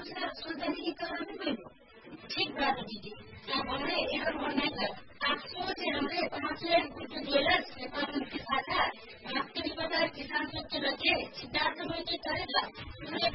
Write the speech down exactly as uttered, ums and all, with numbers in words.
उसका सुनते कि तो हम कोई ठीक बात है दीदी आप हमें एक नहीं कर आप सोच हमें पाँच कुछ ज्वेलर्स कानून के साथ है आपके भी पता है किसान सब के लगे सिद्धार्थ में करेगा